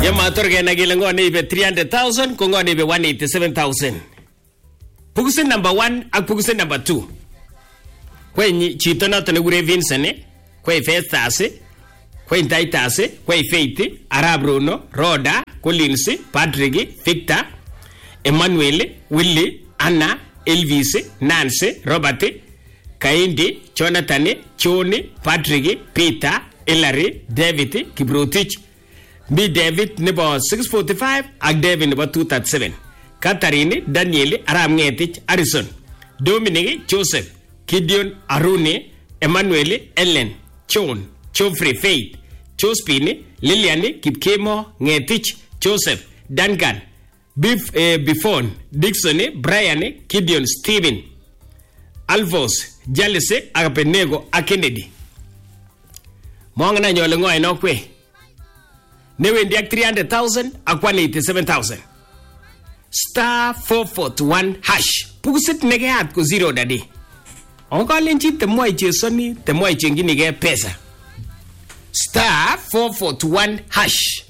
Yema torge na gile ngone ibe 300,000 ko ngone ibe 187,000. Pugusin number 1 ak pugusin number 2. Kwenye chito na tone gure Vincent kwe Festus kwe Titus kwe Faith Arab Bruno Roda Collins Patrick Victor Emmanuel Willie Anna Elvis Nancy Robert Kaindi Jonathan Choni Patrick Peter Ellery David Kibrotich B David nebo 645 ak David nebo 237 Catherine Daniel Arab Ngetich Harrison Dominic Joseph Gideon Arune Emmanuel Ellen John Geoffrey Faith Josephine Lilian Kipkemo Ngetich Joseph Duncan Bifon Dixon Brian Gideon Stephen Alvos Jalese Agapenego Kennedy Mongana nyole ngoy no kwe Newendi ak 300,000 ak 187,000 star 441 hash pugusit nege hat ko zero dadi ongalenji temwa ichesoni temwa ichenginige pesa star 441 hash